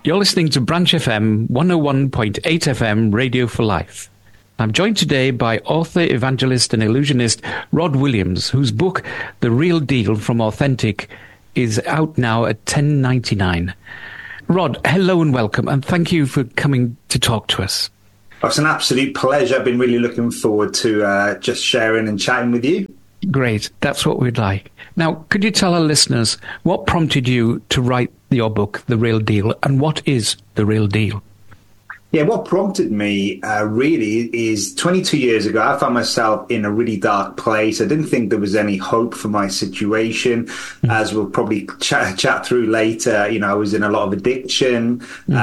You're listening to Branch FM 101.8 FM Radio for Life. I'm joined today by author, evangelist and illusionist Rod Williams, whose book, The Real Deal from Authentic, is out now at $10.99. Rod, hello and welcome, and thank you for coming to talk to us. It's an absolute pleasure. I've been really looking forward to just sharing and chatting with you. Great. That's what we'd like. Now, could you tell our listeners what prompted you to write your book, The Real Deal, and what is The Real Deal? Yeah, what prompted me really is 22 years ago, I found myself in a really dark place. I didn't think there was any hope for my situation. As we'll probably chat through later, you know, I was in a lot of addiction,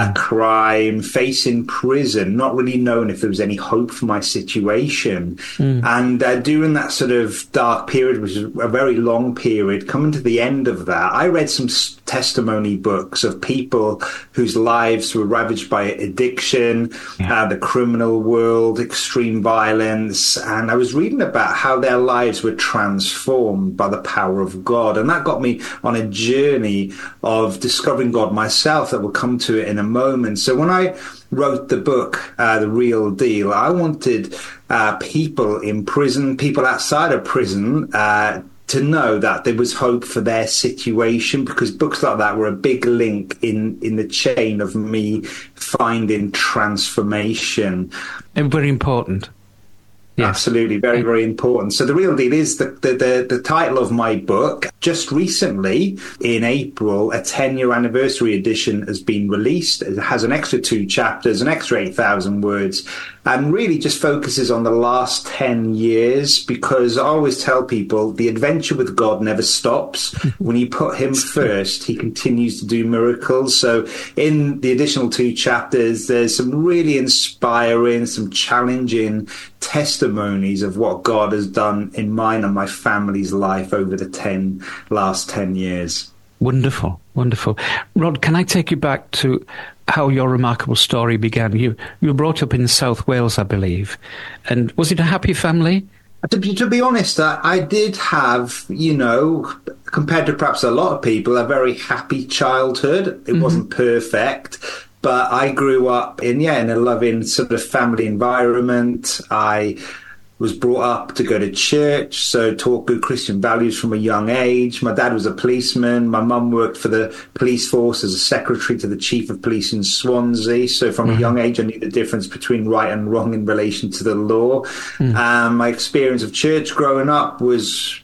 crime, facing prison, not really knowing if there was any hope for my situation. And during that sort of dark period, which was a very long period, coming to the end of that, I read some testimony books of people whose lives were ravaged by addiction, the criminal world, extreme violence, and I was reading about how their lives were transformed by the power of God, and that got me on a journey of discovering God myself that we'll come to it in a moment. So when I wrote the book, The Real Deal, I wanted people in prison, people outside of prison, to know that there was hope for their situation, because books like that were a big link in the chain of me finding transformation. And very important. Yes. Absolutely. Very, very important. So The Real Deal is the title of my book. Just recently, in April, a 10-year anniversary edition has been released. It has an extra 2 chapters, an extra 8,000 words, and really just focuses on the last 10 years, because I always tell people the adventure with God never stops. When you put him first, he continues to do miracles. So in the additional 2 chapters, there's some really inspiring, some challenging testimonies of what God has done in mine and my family's life over the last 10 years. Wonderful, wonderful. Rod, can I take you back to how your remarkable story began? You were brought up in South Wales, I believe. And was it a happy family? To be honest, I did have, you know, compared to perhaps a lot of people, a very happy childhood. It wasn't perfect, but I grew up in a loving sort of family environment. I was brought up to go to church, so taught good Christian values from a young age. My dad was a policeman. My mum worked for the police force as a secretary to the chief of police in Swansea. So from a young age, I knew the difference between right and wrong in relation to the law. My experience of church growing up was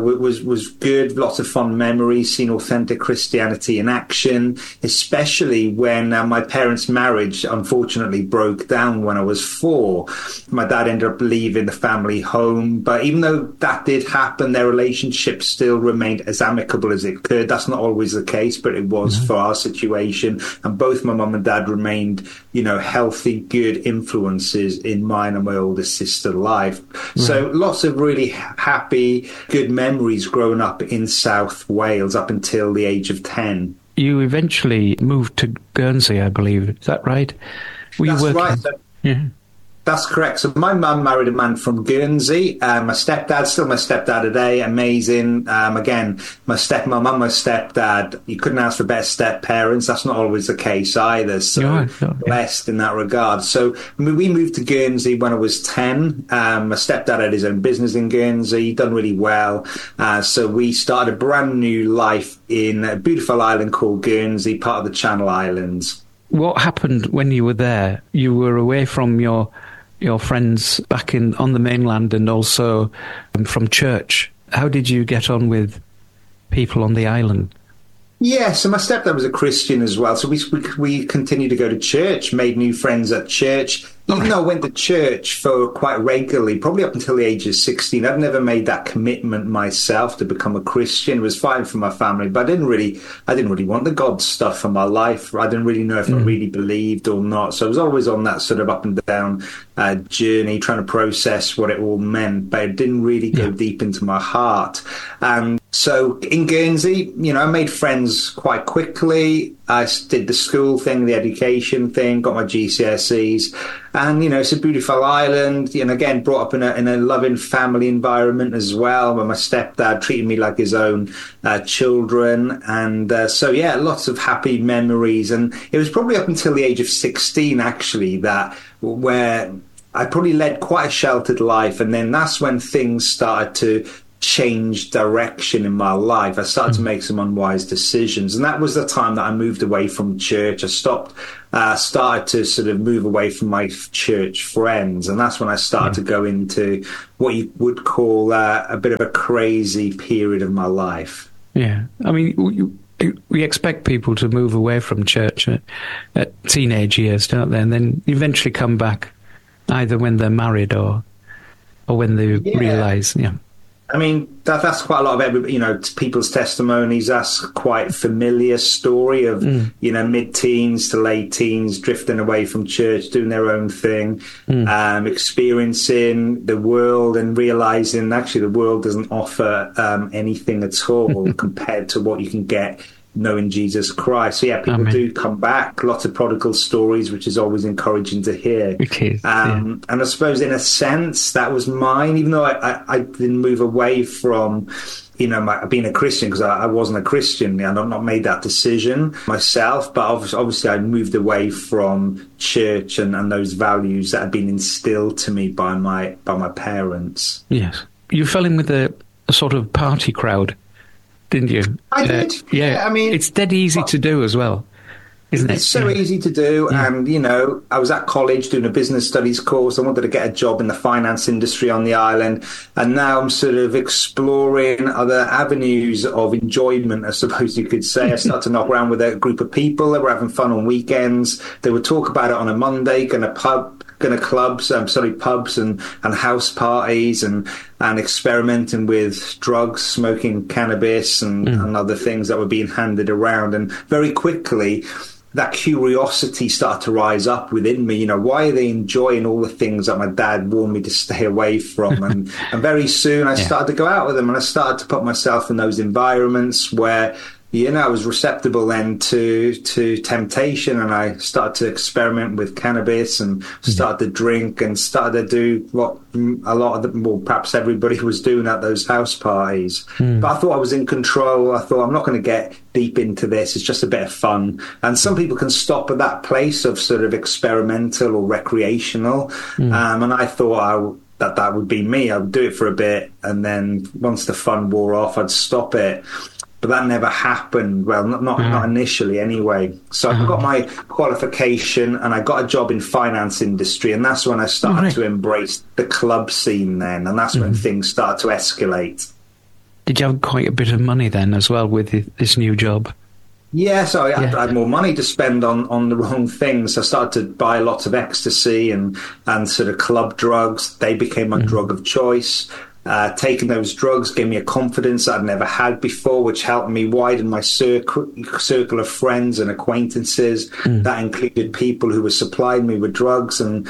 good. Lots of fond memories, seeing authentic Christianity in action, especially when my parents' marriage unfortunately broke down when I was 4. My dad ended up leaving the family home, but even though that did happen, their relationship still remained as amicable as it could. That's not always the case, but it was for our situation. And both my mum and dad remained, you know, healthy, good influences in mine and my older sister's life. So lots of really happy, good memories growing up in South Wales up until the age of 10. You eventually moved to Guernsey, I believe. Is that right? That's right. Yeah. That's correct. So my mum married a man from Guernsey. My stepdad, still my stepdad today, amazing. Again, my stepmom and my stepdad, you couldn't ask for better step-parents. That's not always the case either. So blessed in that regard. So we moved to Guernsey when I was 10. My stepdad had his own business in Guernsey, done really well. So we started a brand new life in a beautiful island called Guernsey, part of the Channel Islands. What happened when you were there? You were away from your friends back on the mainland and also from church. How did you get on with people on the island? Yeah, so my stepdad was a Christian as well. So we continued to go to church, made new friends at church. Even though I went to church for quite regularly, probably up until the age of 16, I'd never made that commitment myself to become a Christian. It was fine for my family, but I didn't really want the God stuff for my life. I didn't really know if I really believed or not. So I was always on that sort of up and down journey, trying to process what it all meant, but it didn't really go deep into my heart. And So in Guernsey, I made friends quite quickly. I did the school thing, the education thing, got my GCSEs. And, it's a beautiful island. And again, brought up in a loving family environment as well, where my stepdad treated me like his own children. And lots of happy memories. And it was probably up until the age of 16, actually, where I probably led quite a sheltered life. And then that's when things started to change direction in my life. I started to make some unwise decisions, and that was the time that I moved away from church. I started to sort of move away from my church friends, and that's when I started to go into what you would call a bit of a crazy period of my life. Yeah, I mean, we expect people to move away from church at teenage years, don't they? And then eventually come back, either when they're married or when they realise, I mean, that's quite a lot of people's testimonies. That's quite a familiar story of, mid-teens to late teens, drifting away from church, doing their own thing, experiencing the world and realizing actually the world doesn't offer anything at all compared to what you can get knowing Jesus Christ. So people do come back, lots of prodigal stories, which is always encouraging to hear. And I suppose in a sense that was mine, even though I didn't move away from being a Christian, because I wasn't a Christian, and I've not made that decision myself, but obviously I moved away from church and those values that had been instilled to me by my parents. Yes. You fell in with a sort of party crowd, didn't you? I did. Yeah. I mean, it's dead easy to do as well, isn't it? It's so easy to do. Yeah. And, I was at college doing a business studies course. I wanted to get a job in the finance industry on the island. And now I'm sort of exploring other avenues of enjoyment, I suppose you could say. I started to knock around with a group of people that were having fun on weekends. They would talk about it on a Monday, going to pubs and house parties and experimenting with drugs, smoking cannabis and other things that were being handed around. And very quickly, that curiosity started to rise up within me. Why are they enjoying all the things that my dad warned me to stay away from? And very soon I started to go out with them, and I started to put myself in those environments where I was receptible then to temptation, and I started to experiment with cannabis and started to drink and started to do what a lot of perhaps everybody was doing at those house parties. But I thought I was in control. I thought, I'm not going to get deep into this. It's just a bit of fun. And some people can stop at that place of sort of experimental or recreational. And I thought that would be me. I would do it for a bit, and then once the fun wore off, I'd stop it. But that never happened. Well, not initially anyway. So I got my qualification and I got a job in finance industry, and that's when I started to embrace the club scene then, and that's when things started to escalate. Did you have quite a bit of money then as well with this new job? Yeah, so I had more money to spend on the wrong things. I started to buy lots of ecstasy and sort of club drugs. They became my drug of choice. Taking those drugs gave me a confidence that I'd never had before, which helped me widen my circle of friends and acquaintances. That included people who were supplying me with drugs. And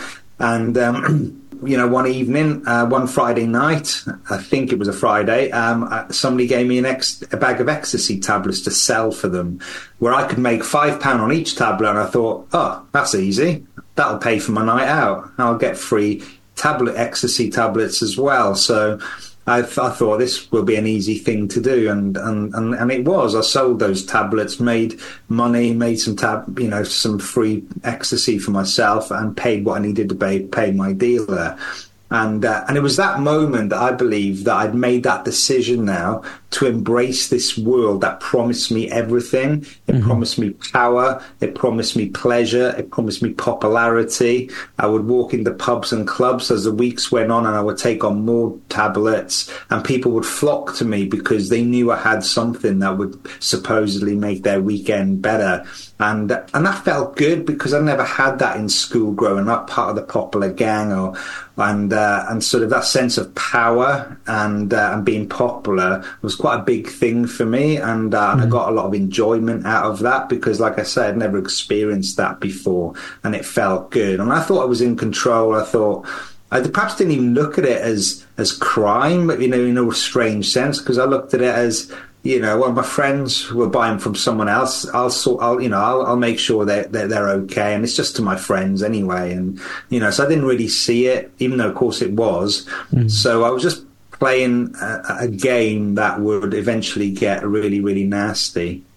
one evening, one Friday night, I think it was a Friday, somebody gave me a bag of ecstasy tablets to sell for them, where I could make £5 on each tablet. And I thought, oh, that's easy. That'll pay for my night out. I'll get free ecstasy tablets as well. So I thought this will be an easy thing to do, and it was. I sold those tablets, made money, made some free ecstasy for myself, and paid what I needed to pay my dealer. And it was that moment that I believe that I'd made that decision now to embrace this world that promised me everything. It promised me power. It promised me pleasure. It promised me popularity. I would walk into pubs and clubs as the weeks went on, and I would take on more tablets, and people would flock to me because they knew I had something that would supposedly make their weekend better. And that felt good because I never had that in school growing up, part of the popular gang and sort of that sense of power and being popular was quite a big thing for me, and I got a lot of enjoyment out of that because, like I said, I'd never experienced that before, and it felt good. And I thought I was in control. I thought I perhaps didn't even look at it as crime, in a strange sense, because I looked at it as, well, my friends were buying from someone else. I'll make sure that they're okay, and it's just to my friends anyway. And so I didn't really see it, even though of course it was. So I was just playing a game that would eventually get really, really nasty.